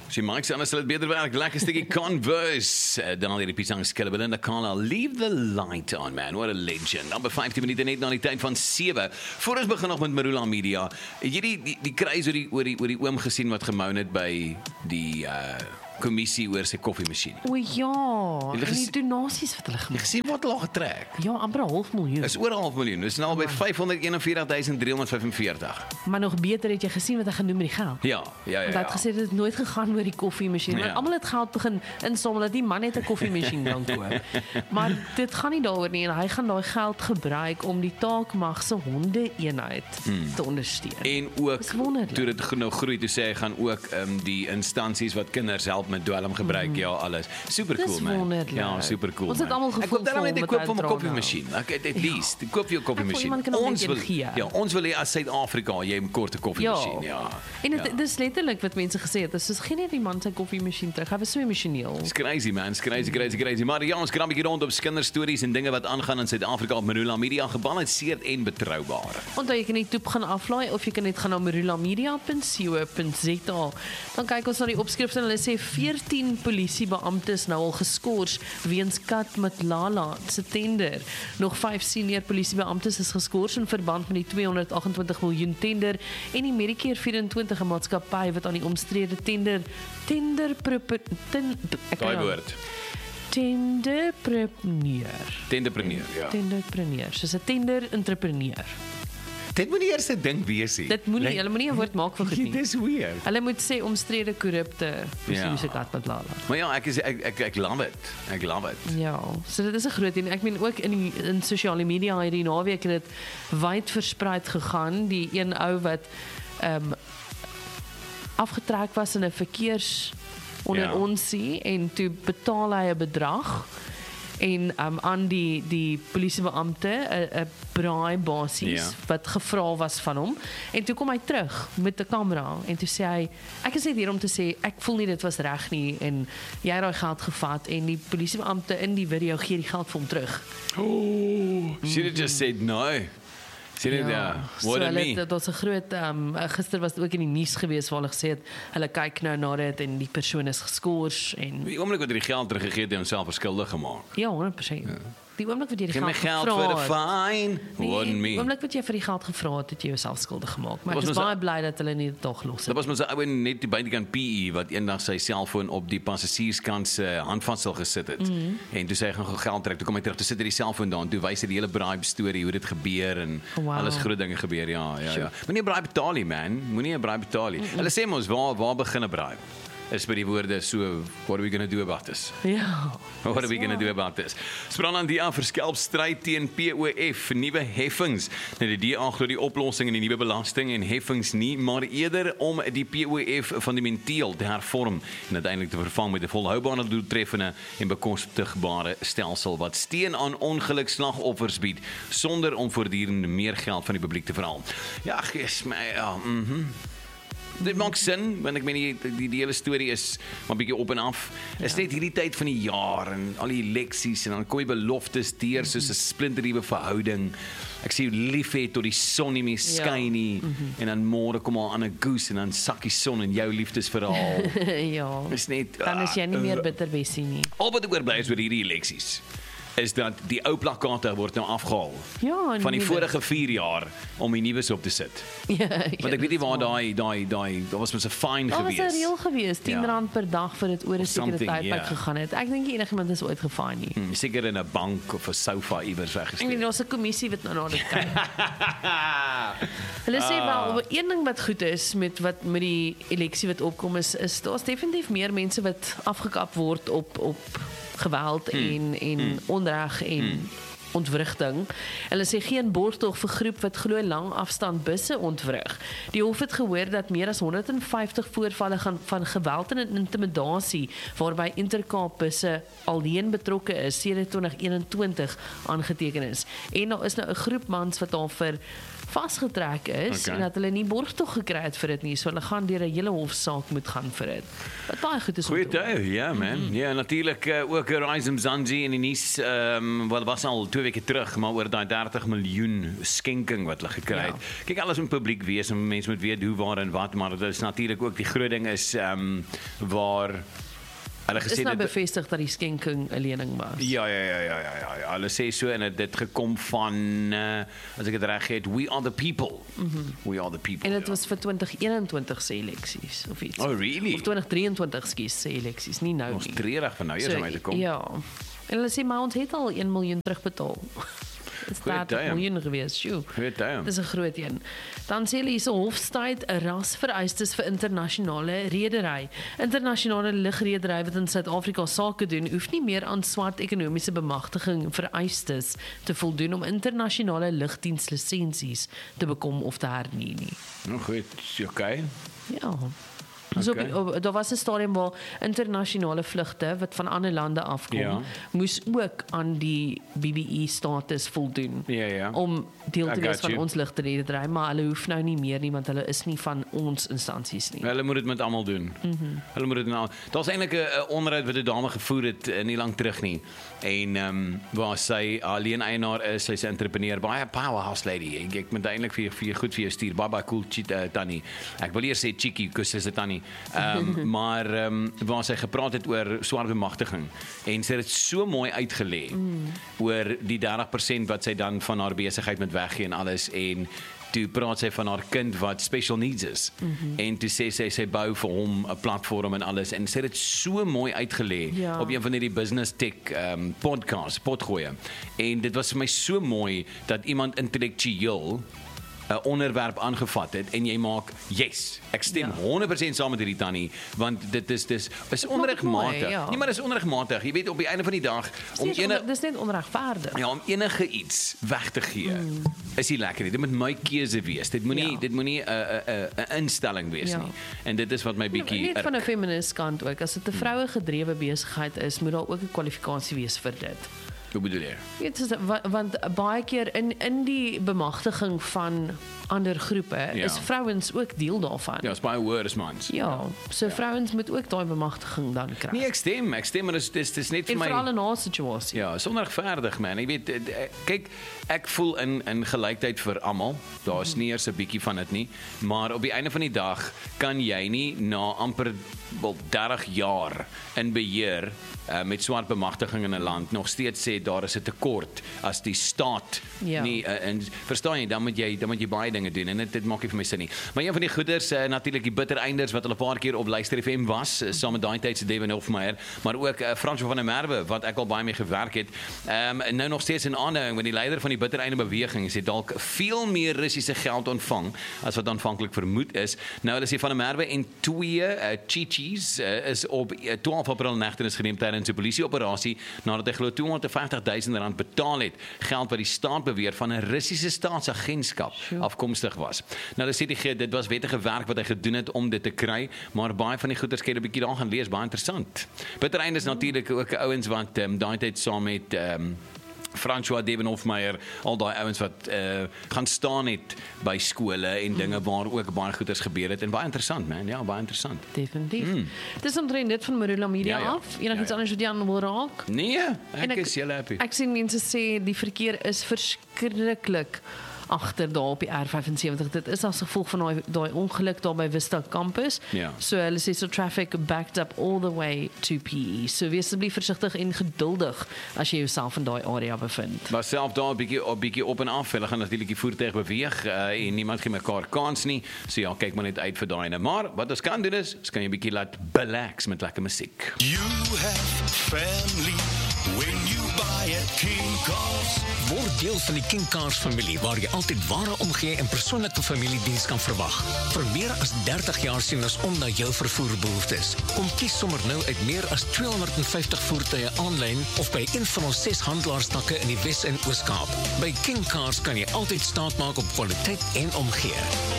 Sy maak sy anders sal dit beter werk. Lekker stukkie Converse. Dan al die piesangskille. Belinda Carlisle, Leave the Light On, man. What a legend. Number 15 minute net na die tyd van 7. Voor ons begin nog met Marula Media. Het jy die kruis oor die oom gesien wat gemoun het by die kommissie oor sy koffiemasjien? O ja, en die donasies wat hulle Jy gemaak. gesien wat hulle al getrek? Ja, amper 500.000. Is oor 500.000. Dis nou al by 541.345. Maar nog beter het jy gesien wat hy genoem met die geld. Ja. Want hy het gesê dit het nooit gegaan oor die koffiemasjien. Want almal het geld begin insamel dat die man net 'n koffiemasjien kan koop. Maar dit gaan nie daaroor nie en hy gaan daai geld gebruik om die Taakmag se honde-eenheid te ondersteun. En ook, Dis wonderlik. toe dit nou groei, toe sê hy gaan ook die instansies wat kinders help met dwelm gebruik, ja, alles. Super cool, Dis man. wonderlik. Ja, super cool, Ons het man. almal Ek koop daarom net, ek met koop hy vir my dra koffiemasjien. At least, ek koop vir jou koffiemasjien. iemand kan ook net wil, een gee. ons wil hê as Suid-Afrika, jy 'n korte koffiemasjien, ja. En dit is letterlik wat mense gesê het, soos gee net die man sy koffiemasjien terug. Hy was so emosioneel. It's crazy, man. It's crazy. Maar ja, ons kan 'n bietjie rond op kinderstories en dinge wat aangaan in Suid-Afrika op Marula Media, gebalanseerd en betroubaar. Onthou jy kan net toep gaan aflaai of jy kan net gaan na marulamedia.co.za. Dan kyk ons na die opskrifte en hulle sê 14 polisiebeamptes nou al geskort weens Kat Matlala se tender. Nog 5 senior polisiebeamptes is geskort in verband met die 228 miljoen tender en die Medicare 24 maatskappy wat aan die omstrede tender Daai woord. Tenderpreneur, ja. Tenderpreneur, soos 'n tender-entrepreneur. Dit moet nie eers 'n ding wees nie. Dit moenie, hulle moenie 'n woord maak vir goed nie. Dis weird. Hulle moet sê omstrede korrupte polisie Kat Matlala. Maar ja, ek love it. Ek love it. Ja, so dit is 'n groot ding. Ek meen ook in sosiale media hierdie naweek het dit wyd verspreid gegaan. Die een ou wat afgetrek was in 'n verkeers onder onsie en toe betaal hy 'n bedrag en aan die polisiebeampte 'n braai basies wat gevra was van hom en toe kom hy terug met 'n kamera en toe sê hy ek is net hier om te sê ek voel nie dit was reg nie en jy het daai geld gevat en die polisiebeampte in die video gee die geld vir hom terug. Should have just said no. Sien jy what I mean? Dit was 'n groot gister was dit ook in die nuus gewees waar hulle gesê het hulle kyk nou na dit en die persoon is geskort en Die oomblik wat hy die geld teruggegee het, homself verskuldig gemaak. ja, 100%. Die oomblik wat jy die Geen my geld geld vir 'n gevra het. fine. Wasn't Die me. oomblik wat jy vir die geld gevra het, het jy jouself skuldig gemaak. Maar Was ek is mos baie bly dat hulle nie dit tog los Dat het. was mos 'n ou net die buitekant PE wat eendag sy selfoon op die passasierskant se handvatsel gesit het. En toe sê hy gaan geld trek. Toe kom hy terug, toe sit hy die selfoon daar en toe wys hy die hele bribe storie hoe dit gebeur en Wow. alles groot dinge gebeur. Ja. Moenie 'n bribe betaal nie, man. Moenie 'n bribe betaal nie. Hulle sê mos waar begin 'n bribe? Is by die woorde so, what are we going to do about this? Ja. What are we going to do about this? Sprang aan die verskelp stryd teen POF, nuwe heffings. Nou die DA glo die oplossing in die nuwe belasting en heffings nie, maar eerder om die POF fundamenteel te hervorm en uiteindelik te vervang met 'n volhoubare, doeltreffende en bekostigbare stelsel wat steun aan ongelukslagoffers bied sonder om voortdurend meer geld van die publiek te verhaal. Ja, gee my Dit maak sin, want ek meen die hele storie is maar 'n bietjie op en af. Is net hierdie tyd van die jaar en al die eleksies en dan kom jy beloftes deur soos 'n splinternuwe verhouding. Ek sê jy lief het tot die son nie meer skyn nie en dan môre kom al aan 'n goose en dan sak die son in jou liefdesverhaal. ja. Is net Dan is jy nie meer bitterwessie nie. al wat ek oorbly is oor hierdie eleksies is dat die ou plakate word nou afgehaal. Ja, en Van die nuwe. vorige 4 jaar om die nuus op te sit. Ja, Want ek weet nie waar daai daar was mos 'n fine Daar was 'n gewees. reël gewees, R10 per dag vir dit oor 'n sekere something, tydperk gegaan het. Ek dink enigiemand is ooit gefine nie. Seker in 'n bank of 'n sofa iewers Ek weggesteek. weet daar's 'n kommissie wat nou na dit kyk. Hulle sê wel een ding wat goed is met die eleksie wat opkom is daar's definitief meer mense wat afgekap word op geweld en onreg en ontwrigting. Hulle sê geen borgtog vir groep wat glo lang afstand busse ontwrig. Die hof het gehoor dat meer as 150 voorvalle van geweld en intimidasie waarby Intercape busse alleen betrokke is sedert 2021 aangeteken is. En daar is nou 'n groep mans wat daar vir vasgetrek is Okay. en dat hulle nie borgtog gekry het vir dit nie, so hulle gaan deur 'n hele hofsaak moet gaan vir dit. Wat baie goed is om Goeie te doen. tyd, ja man. Ja, natuurlik ook Rise Mzansi in die nuus, wat was al 2 weke terug, maar oor daai 30 miljoen skenking wat hulle gekry het. Kyk, alles moet publiek wees en mense moet weet hoe, waar en wat, maar dit is natuurlik ook die groot ding is waar hulle Is gesê nou dit bevestig dat die skenking 'n lening was. ja, hulle sê so en dit gekom van as ek dit reg het, we are the people. We are the people. En dit was vir 2021 se eleksies of iets. Oh really? Of 2023 se eleksies, nie nou Ons nie. treurig van nou eers om uit te kom. Ja. En hulle sê maar ons het al 1 miljoen terugbetaal. Dit is 30 damn. miljoen gewees, sjoe. Goeie damn. Dis 'n groot een. Dan sê hulle hierse hofstryd 'n rasvereistes vir internasionale redery. Internasionale lugredery wat in Suid-Afrika sake doen, hoef nie meer aan swart ekonomiese bemagtiging vereistes te voldoen om internasionale lugdienslisensies te bekom of te hernie nie. Nou goed, okay. Ja. So Okay. daar was 'n stadium waar internasionale vlugte wat van ander lande afkom, Ja. moes ook aan die BBE status voldoen. Ja. Om deel I te wees got van you. ons lugteredery, maar hulle hoef nou nie meer nie want hulle is nie van ons instansies nie. Hulle moet dit met almal doen. Hulle moet dit nou. Daar's eintlik 'n onderhoud wat 'n dame gevoer het nie lank terug nie. En waar sy alleen eienaar is, sy's 'n entrepreneur, baie powerhouse lady. Ek moet eintlik vir jou goed vir jou stuur. Baie cool tannie. Ek wil eers sê cheeky because sy's 'n tannie. Maar waar sy gepraat het oor swart bemagtiging en sy het dit so mooi uitgelê oor die 30% wat sy dan van haar besigheid met weggee en alles en toe praat sy van haar kind wat special needs is. En toe sê sy bou vir hom 'n platform en alles en sy het dit so mooi uitgelê Ja. op een van hierdie business tech podcasts, potgoeie. En dit was vir my so mooi dat iemand intellektueel 'n onderwerp aangevat het en jy maak yes, ek stem 100% saam met hierdie tannie want dit is onregmatig. mooi, ja. Nee, maar dis onregmatig. Jy weet op die einde van die dag om Dis net onregverdig. ja, om enige iets weg te gee is nie lekker nie. Dit moet my keuse wees. Dit moenie 'n instelling wees Ja. nie. En dit is wat my bietjie Net van 'n feminist kant ook. As dit 'n vroue gedrewe besigheid is, moet daar ook 'n kwalifikasie wees vir dit. Hoe bedoel jy? Weet jy, want baie keer in die bemagtiging van ander groepe is vrouens ook deel daarvan. Ja, is baie worse mans. Ja, so vrouens moet ook daai bemagtiging dan kry. Nee, ek stem, maar dis net vir en my veral in haar situasie. ja, is onregverdig man. Jy weet kyk, ek voel in gelykheid vir almal. Daar's nie eers 'n bietjie van dit nie, maar op die einde van die dag kan jy nie na amper 30 jaar in beheer met swart bemagtiging in 'n land nog steeds sê daar is 'n tekort as die staat nie en verstaan jy, dan moet jy baie dinge doen en dit maak nie vir my sin nie. Maar een van die goeders natuurlik die bitter einders wat hulle 'n paar keer op Luister FM was, saam met daai tyd se Devin Hofmeyer, maar ook Francois van der Merwe wat ek al baie mee gewerk het. Nou nog steeds in aanhouding met die leier van die bitter einde beweging sê dalk veel meer Russiese geld ontvang as wat aanvanklik vermoed is. Nou hulle sê van der Merwe en 2 Chichis is op 12 April nagtenis geneem tydens 'n polisieoperasie nadat hy glo R250,000 betaal het, geld wat die staat beweer van 'n Russiese staatsagentskap afkomstig was. Nou hulle sê dit was wettige werk wat hy gedoen het om dit te kry, maar baie van die goeders kan jy 'n bietjie daar gaan lees, baie interessant. Bittereinde is natuurlik ook ouens wat daai tyd saam met Francois Devin Hofmeyer, al daai ouens wat gaan staan het by skole en dinge waar ook baie goeders gebeur het en baie interessant man, ja, baie interessant. Definitief. Dis omtrent dit van Marula Media af. Enigiets anders wat jy aan wil raak? Nee, ek is heel happy. Ek sien mense sê die verkeer is verskriklik agter daar op die R75. Dit is as gevolg van daai ongeluk daar by Vista Campus. Ja. So hulle sê so traffic backed up all the way to PE. So wees asseblief versigtig en geduldig as jy jouself in daai area bevind. Maar self daar 'n bietjie op en af. Hulle gaan natuurlik die voertuig beweeg en niemand gee mekaar kans nie. So ja, kyk maar net uit vir daai ene. Maar wat ons kan doen is kan jy 'n bietjie laat relax met lekker musiek. You have family when you buy at King Cars. Word deel van die King Cars familie waar jy altyd ware omgee en persoonlike familiediens kan verwag. Vir meer as 30 jaar sien ons om na jou vervoerbehoeftes. Kom kies sommer nou uit meer as 250 voertuie aanlyn of by een van ons 6 handelaarstakke in die Wes- en Oos-Kaap. By King Cars kan jy altyd staat maak op kwaliteit en omgee.